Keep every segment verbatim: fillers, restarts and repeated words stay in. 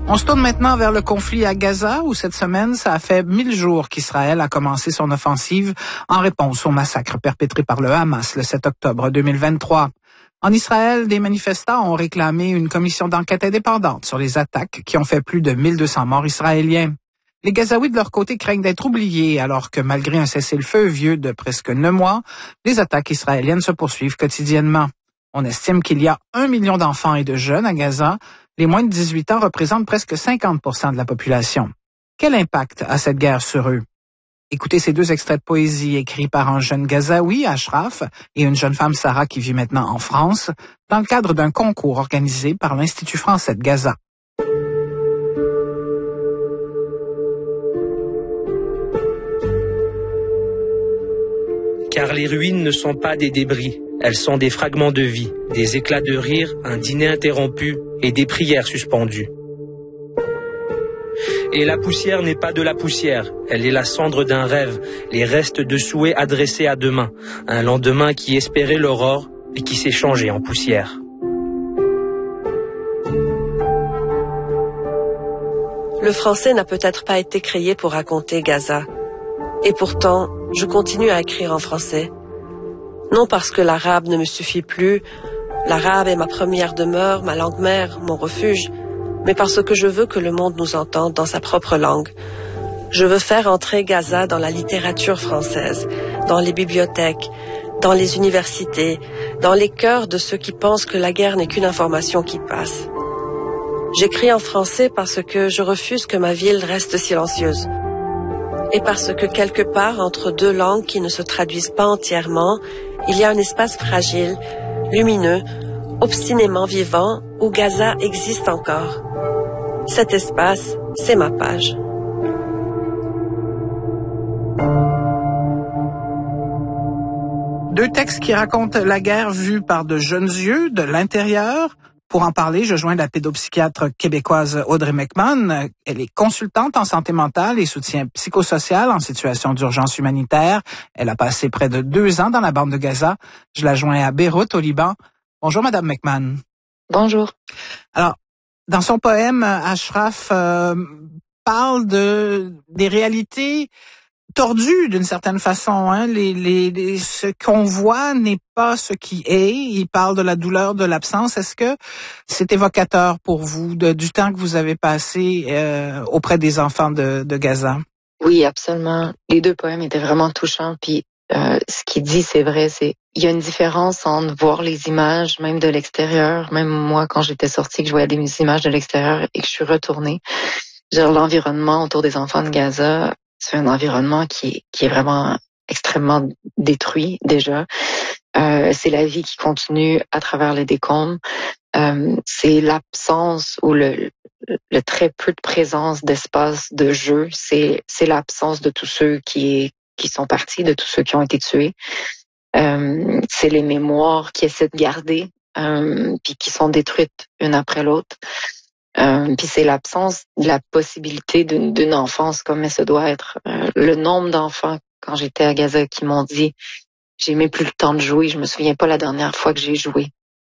On se tourne maintenant vers le conflit à Gaza, où cette semaine, ça a fait mille jours qu'Israël a commencé son offensive en réponse au massacre perpétré par le Hamas le sept octobre deux mille vingt-trois. En Israël, des manifestants ont réclamé une commission d'enquête indépendante sur les attaques qui ont fait plus de mille deux cents morts israéliens. Les Gazaouis, de leur côté, craignent d'être oubliés, alors que malgré un cessez-le-feu vieux de presque neuf mois, les attaques israéliennes se poursuivent quotidiennement. On estime qu'il y a un million d'enfants et de jeunes à Gaza. Les moins de dix-huit ans représentent presque cinquante pour cent de la population. Quel impact a cette guerre sur eux? Écoutez ces deux extraits de poésie écrits par un jeune Gazaoui, Ashraf, et une jeune femme, Sarah, qui vit maintenant en France, dans le cadre d'un concours organisé par l'Institut français de Gaza. Car les ruines ne sont pas des débris, elles sont des fragments de vie, des éclats de rire, un dîner interrompu et des prières suspendues. Et la poussière n'est pas de la poussière, elle est la cendre d'un rêve, les restes de souhaits adressés à demain, un lendemain qui espérait l'aurore et qui s'est changé en poussière. Le français n'a peut-être pas été créé pour raconter Gaza. Et pourtant, je continue à écrire en français. Non parce que l'arabe ne me suffit plus, l'arabe est ma première demeure, ma langue mère, mon refuge, mais parce que je veux que le monde nous entende dans sa propre langue. Je veux faire entrer Gaza dans la littérature française, dans les bibliothèques, dans les universités, dans les cœurs de ceux qui pensent que la guerre n'est qu'une information qui passe. J'écris en français parce que je refuse que ma ville reste silencieuse. Et parce que quelque part, entre deux langues qui ne se traduisent pas entièrement, il y a un espace fragile, lumineux, obstinément vivant, où Gaza existe encore. Cet espace, c'est ma page. Deux textes qui racontent la guerre vue par de jeunes yeux, de l'intérieur. Pour en parler, je joins la pédopsychiatre québécoise Audrey McMahon. Elle est consultante en santé mentale et soutien psychosocial en situation d'urgence humanitaire. Elle a passé près de deux ans dans la bande de Gaza. Je la joins à Beyrouth, au Liban. Bonjour, Madame McMahon. Bonjour. Alors, dans son poème, Ashraf euh, parle de des réalités tordu d'une certaine façon, hein. Les, les, les, ce qu'on voit n'est pas ce qui est. Il parle de la douleur de l'absence. Est-ce que c'est évocateur pour vous de, du temps que vous avez passé euh, auprès des enfants de, de Gaza? Oui, absolument. Les deux poèmes étaient vraiment touchants. Puis euh, ce qu'il dit, c'est vrai. C'est il y a une différence entre voir les images, même de l'extérieur. Même moi, quand j'étais sortie, que je voyais des images de l'extérieur et que je suis retournée. Genre l'environnement autour des enfants de Gaza. C'est un environnement qui est, qui est vraiment extrêmement détruit déjà. Euh, c'est la vie qui continue à travers les décombres. Euh, c'est l'absence ou le, le très peu de présence d'espace de jeu. C'est, c'est l'absence de tous ceux qui, qui sont partis, de tous ceux qui ont été tués. Euh, c'est les mémoires qui essaient de garder, euh, puis qui sont détruites une après l'autre. Euh, puis c'est l'absence de la possibilité d'une, d'une enfance comme elle se doit être. Euh, le nombre d'enfants quand j'étais à Gaza qui m'ont dit j'ai même plus le temps de jouer, je me souviens pas la dernière fois que j'ai joué.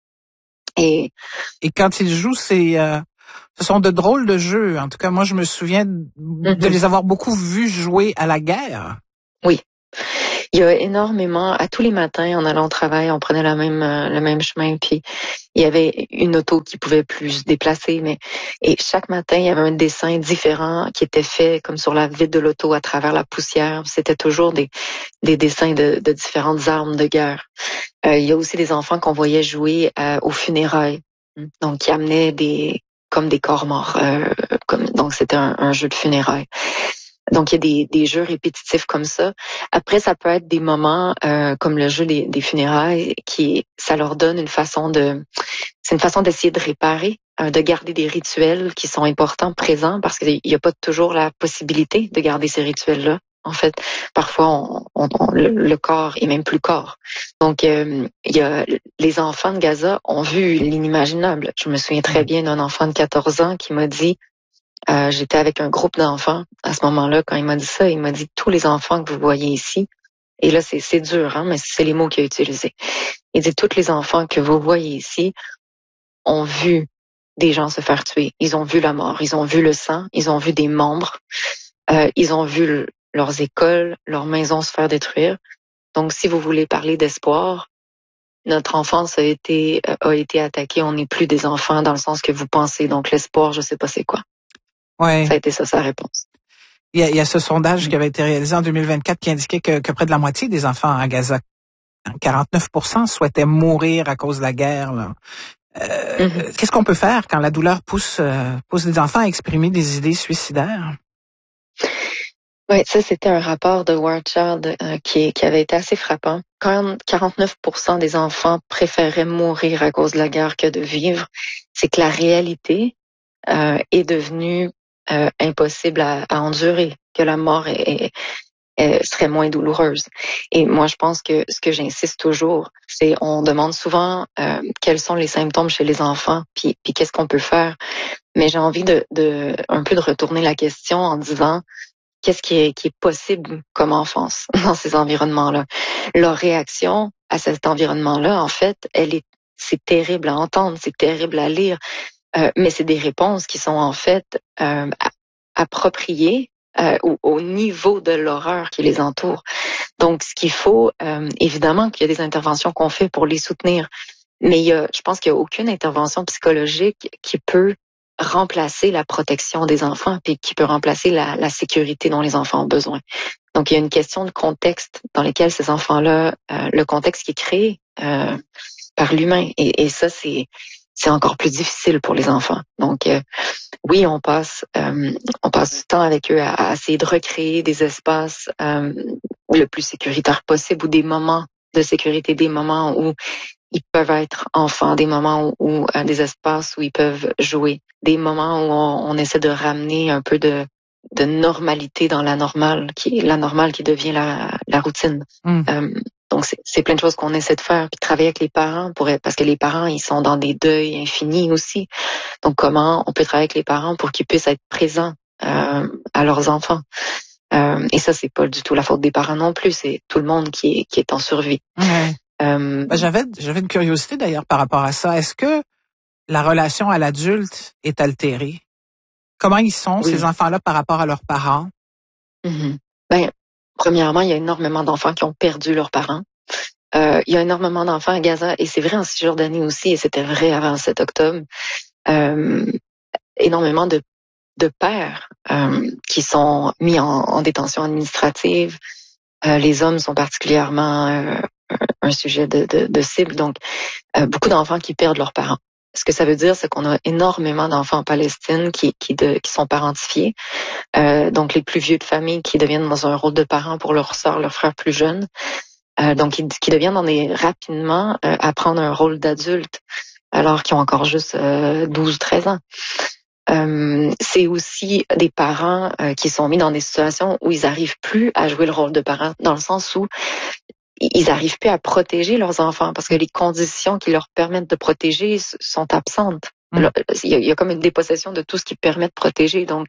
Et et quand ils jouent, c'est euh, ce sont de drôles de jeux. En tout cas, moi je me souviens de mm-hmm. les avoir beaucoup vus jouer à la guerre. Oui. Il y a énormément, à tous les matins, en allant au travail, on prenait la même, euh, le même chemin, puis il y avait une auto qui pouvait plus se déplacer, mais et chaque matin, il y avait un dessin différent qui était fait comme sur la vitre de l'auto à travers la poussière. C'était toujours des, des dessins de, de différentes armes de guerre. Euh, il y a aussi des enfants qu'on voyait jouer euh, aux funérailles, donc qui amenaient des comme des corps morts, euh, comme donc c'était un, un jeu de funérailles. Donc, il y a des, des jeux répétitifs comme ça. Après, ça peut être des moments euh, comme le jeu des, des funérailles qui, ça leur donne une façon de, c'est une façon d'essayer de réparer, euh, de garder des rituels qui sont importants, présents, parce qu'il n'y a pas toujours la possibilité de garder ces rituels-là. En fait, parfois, on, on, on, le, le corps est même plus corps. Donc, euh, il y a les enfants de Gaza ont vu l'inimaginable. Je me souviens très bien d'un enfant de quatorze ans qui m'a dit Euh, j'étais avec un groupe d'enfants à ce moment-là. Quand il m'a dit ça, il m'a dit tous les enfants que vous voyez ici, et là c'est, c'est dur, hein, mais c'est les mots qu'il a utilisés. Il dit tous les enfants que vous voyez ici ont vu des gens se faire tuer. Ils ont vu la mort, ils ont vu le sang, ils ont vu des membres, euh, ils ont vu le, leurs écoles, leurs maisons se faire détruire. Donc, si vous voulez parler d'espoir, notre enfance a été a été attaquée. On n'est plus des enfants dans le sens que vous pensez. Donc, l'espoir, je sais pas c'est quoi. Ouais. Ça a été ça sa réponse. Il y a, il y a ce sondage qui avait été réalisé en deux mille vingt-quatre qui indiquait que, que près de la moitié des enfants à Gaza, quarante-neuf pour cent, souhaitaient mourir à cause de la guerre. Là. Euh, mm-hmm. Qu'est-ce qu'on peut faire quand la douleur pousse, euh, pousse les enfants à exprimer des idées suicidaires? Oui, ça, c'était un rapport de War Child euh, qui, qui avait été assez frappant. quarante-neuf pour cent des enfants préféraient mourir à cause de la guerre que de vivre. C'est que la réalité euh, est devenue euh, impossible à, à endurer, que la mort est, est, est, serait moins douloureuse. Et moi, je pense que ce que j'insiste toujours, c'est on demande souvent euh, quels sont les symptômes chez les enfants, puis, puis qu'est-ce qu'on peut faire. Mais j'ai envie de, de un peu de retourner la question en disant qu'est-ce qui est, qui est possible comme enfance dans ces environnements-là. Leur réaction à cet environnement-là, en fait, elle est, c'est terrible à entendre, c'est terrible à lire, euh, mais c'est des réponses qui sont en fait euh, appropriées euh, au, au niveau de l'horreur qui les entoure. Donc, ce qu'il faut, euh, évidemment qu'il y a des interventions qu'on fait pour les soutenir, mais il y a, je pense qu'il n'y a aucune intervention psychologique qui peut remplacer la protection des enfants puis qui peut remplacer la, la sécurité dont les enfants ont besoin. Donc, il y a une question de contexte dans lequel ces enfants-là, euh, le contexte qui est créé euh, par l'humain. Et, et ça, c'est c'est encore plus difficile pour les enfants. Donc, euh, oui, on passe euh, on passe du temps avec eux à, à essayer de recréer des espaces euh, le plus sécuritaires possible ou des moments de sécurité, des moments où ils peuvent être enfants, des moments où, où euh, des espaces où ils peuvent jouer, des moments où on, on essaie de ramener un peu de, de normalité dans la normale, qui la normale qui devient la, la routine. Mm. Euh, donc c'est, c'est plein de choses qu'on essaie de faire, puis travailler avec les parents pour parce que les parents ils sont dans des deuils infinis aussi. Donc comment on peut travailler avec les parents pour qu'ils puissent être présents euh, à leurs enfants. Euh, et ça c'est pas du tout la faute des parents non plus, c'est tout le monde qui est qui est en survie. Ouais. Euh, ben, j'avais j'avais une curiosité d'ailleurs par rapport à ça. Est-ce que la relation à l'adulte est altérée? Comment ils sont, oui. ces enfants-là, par rapport à leurs parents? Mm-hmm. Ben, premièrement, il y a énormément d'enfants qui ont perdu leurs parents. Euh, il y a énormément d'enfants à Gaza, et c'est vrai en Cisjordanie aussi, et c'était vrai avant le sept octobre. Euh, énormément de, de pères euh, qui sont mis en, en détention administrative. Euh, les hommes sont particulièrement euh, un sujet de, de, de cible. Donc, euh, beaucoup d'enfants qui perdent leurs parents. Ce que ça veut dire, c'est qu'on a énormément d'enfants en Palestine qui, qui, de, qui sont parentifiés. Euh, donc, les plus vieux de famille qui deviennent dans un rôle de parents pour leurs sœurs, leurs frères plus jeunes. Euh, donc, qui, qui deviennent dans des, rapidement euh, à prendre un rôle d'adulte alors qu'ils ont encore juste euh, douze treize ans. Euh, c'est aussi des parents euh, qui sont mis dans des situations où ils n'arrivent plus à jouer le rôle de parents, dans le sens où ils n'arrivent plus à protéger leurs enfants parce que les conditions qui leur permettent de protéger sont absentes. Mmh. Il y a, il y a comme une dépossession de tout ce qui permet de protéger. Donc,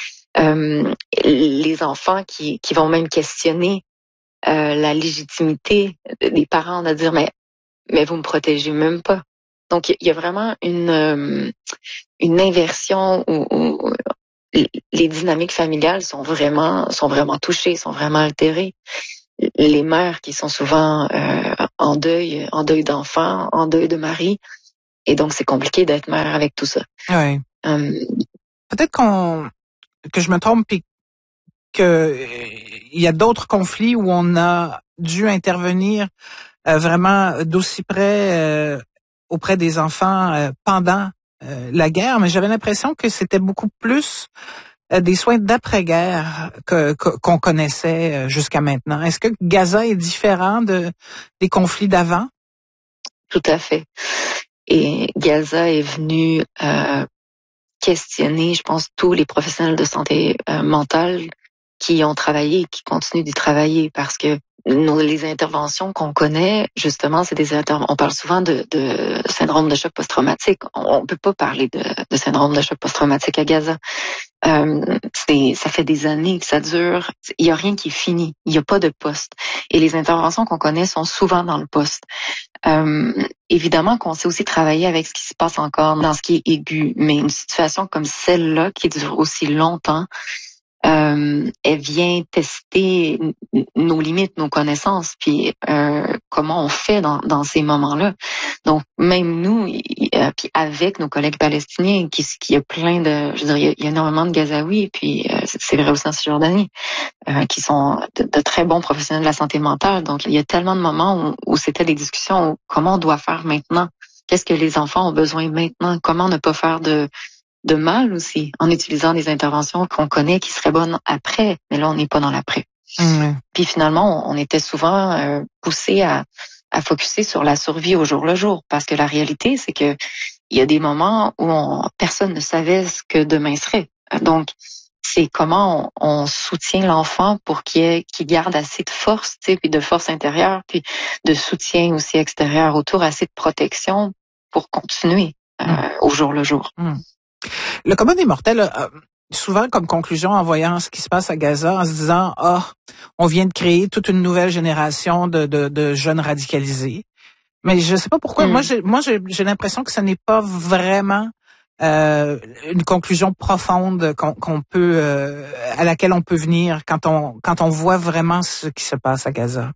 euh, les enfants qui, qui vont même questionner euh, la légitimité des parents de dire mais mais vous me protégez même pas. Donc, il y a vraiment une euh, une inversion où, où les dynamiques familiales sont vraiment sont vraiment touchées, sont vraiment altérées. Les mères qui sont souvent euh, en deuil, en deuil d'enfants, en deuil de mari, et donc c'est compliqué d'être mère avec tout ça. Oui. Um, Peut-être qu'on que je me trompe puis que il euh, y a d'autres conflits où on a dû intervenir euh, vraiment d'aussi près euh, auprès des enfants euh, pendant euh, la guerre, mais j'avais l'impression que c'était beaucoup plus des soins d'après-guerre que, que, qu'on connaissait jusqu'à maintenant. Est-ce que Gaza est différent de, des conflits d'avant? Tout à fait. Et Gaza est venu euh, questionner, je pense, tous les professionnels de santé euh, mentale qui ont travaillé et qui continuent d'y travailler parce que nos, les interventions qu'on connaît, justement, c'est des interventions. On parle souvent de, de syndrome de choc post-traumatique. On ne peut pas parler de, de syndrome de choc post-traumatique à Gaza. Euh, c'est, ça fait des années que ça dure. Il y a rien qui est fini. Il y a pas de poste. Et les interventions qu'on connaît sont souvent dans le poste. Euh, évidemment qu'on sait aussi travailler avec ce qui se passe encore dans ce qui est aigu, mais une situation comme celle-là qui dure aussi longtemps, euh, elle vient tester nos limites, nos connaissances, puis euh, comment on fait dans, dans ces moments-là. Donc même nous, euh, puis avec nos collègues palestiniens, qui, qui a plein de, je veux dire, il y a, il y a énormément de Gazaouis, puis euh, c'est vrai aussi en Cisjordanie, euh, qui sont de, de très bons professionnels de la santé mentale. Donc il y a tellement de moments où, où c'était des discussions où, comment on doit faire maintenant, qu'est-ce que les enfants ont besoin maintenant, comment ne pas faire de de mal aussi, en utilisant des interventions qu'on connaît qui seraient bonnes après, mais là, on n'est pas dans l'après. Mmh. Puis finalement, on, on était souvent euh, poussés à, à focuser sur la survie au jour le jour, parce que la réalité, c'est que il y a des moments où on, personne ne savait ce que demain serait. Donc, c'est comment on, on soutient l'enfant pour qu'il, ait, qu'il garde assez de force, tu sais, puis de force intérieure, puis de soutien aussi extérieur autour, assez de protection pour continuer euh, mmh. au jour le jour. Mmh. Le commun des mortels a souvent comme conclusion en voyant ce qui se passe à Gaza, en se disant « Ah, oh, on vient de créer toute une nouvelle génération de, de, de jeunes radicalisés. » Mais je sais pas pourquoi. Mm. Moi, j'ai, moi, j'ai, j'ai l'impression que ce n'est pas vraiment euh, une conclusion profonde qu'on, qu'on peut, euh, à laquelle on peut venir quand on quand on voit vraiment ce qui se passe à Gaza.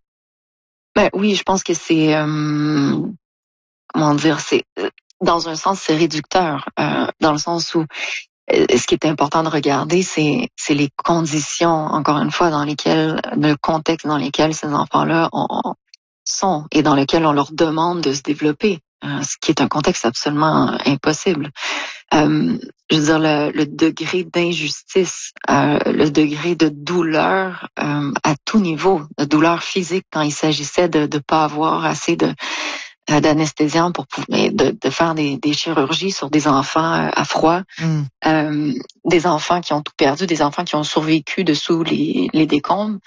Ben oui, je pense que c'est euh, comment dire, c'est dans un sens, c'est réducteur, euh, dans le sens où euh, ce qui est important de regarder, c'est, c'est les conditions, encore une fois, dans lesquelles, le contexte dans lesquels ces enfants-là ont, sont et dans lequel on leur demande de se développer, euh, ce qui est un contexte absolument impossible. Euh, je veux dire, le, le degré d'injustice, euh, le degré de douleur euh, à tout niveau, de douleur physique quand il s'agissait de ne pas avoir assez de d'anesthésiants pour pouvoir de, de faire des, des chirurgies sur des enfants à froid, mm. euh, des enfants qui ont tout perdu, des enfants qui ont survécu dessous les, les décombres.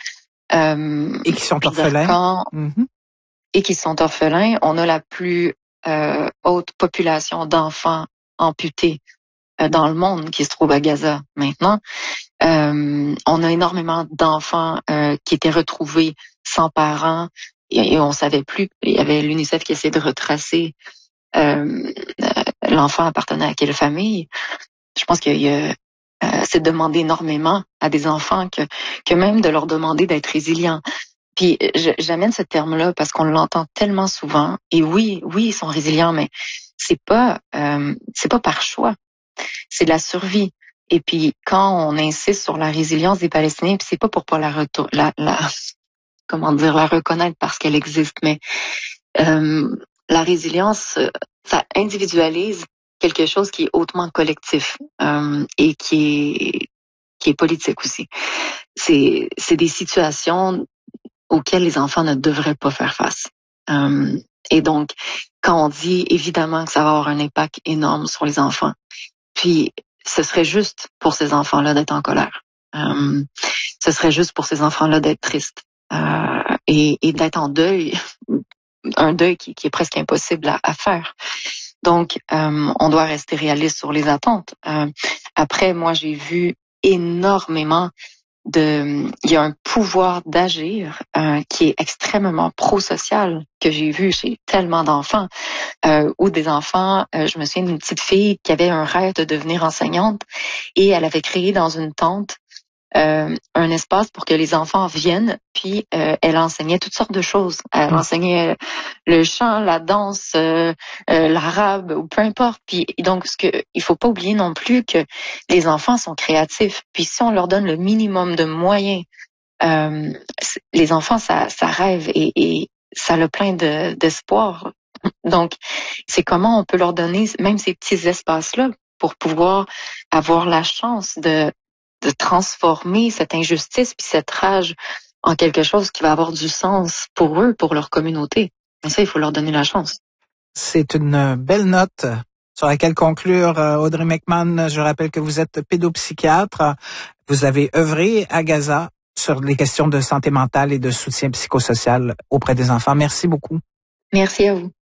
Euh, et qui sont orphelins. Quand, mm-hmm. Et qui sont orphelins. On a la plus euh, haute population d'enfants amputés euh, dans le monde qui se trouve à Gaza maintenant. Euh, on a énormément d'enfants euh, qui étaient retrouvés sans parents, et on savait plus. Il y avait l'UNICEF qui essayait de retracer euh, l'enfant appartenant à quelle famille. Je pense qu'il y a, euh, c'est de demander énormément à des enfants que, que même de leur demander d'être résilients. Puis je, j'amène ce terme-là parce qu'on l'entend tellement souvent. Et oui, oui, ils sont résilients, mais c'est pas, euh, c'est pas par choix. C'est de la survie. Et puis quand on insiste sur la résilience des Palestiniens, puis c'est pas pour pas la retour, la, la comment dire, la reconnaître parce qu'elle existe, mais euh, la résilience, ça individualise quelque chose qui est hautement collectif euh, et qui est qui est politique aussi. C'est c'est des situations auxquelles les enfants ne devraient pas faire face. Euh, et donc, quand on dit évidemment que ça va avoir un impact énorme sur les enfants, puis ce serait juste pour ces enfants-là d'être en colère. Euh, ce serait juste pour ces enfants-là d'être tristes. Euh, et, et d'être en deuil, un deuil qui, qui est presque impossible à, à faire. Donc, euh, on doit rester réaliste sur les attentes. Euh, après, moi, j'ai vu énormément de... Il y a un pouvoir d'agir euh, qui est extrêmement pro-social que j'ai vu chez tellement d'enfants. Euh, ou des enfants, euh, je me souviens d'une petite fille qui avait un rêve de devenir enseignante et elle avait créé dans une tente Euh, un espace pour que les enfants viennent, puis euh, elle enseignait toutes sortes de choses. Elle enseignait le chant, la danse, euh, euh, l'arabe, ou peu importe. Puis donc, ce que il faut pas oublier non plus que les enfants sont créatifs. Puis si on leur donne le minimum de moyens, euh, les enfants, ça, ça rêve et, et ça a plein de, d'espoir. Donc, c'est comment on peut leur donner même ces petits espaces-là pour pouvoir avoir la chance de de transformer cette injustice puis cette rage en quelque chose qui va avoir du sens pour eux, pour leur communauté. Mais ça, il faut leur donner la chance. C'est une belle note sur laquelle conclure. Audrey McMahon, je rappelle que vous êtes pédopsychiatre. Vous avez œuvré à Gaza sur les questions de santé mentale et de soutien psychosocial auprès des enfants. Merci beaucoup. Merci à vous.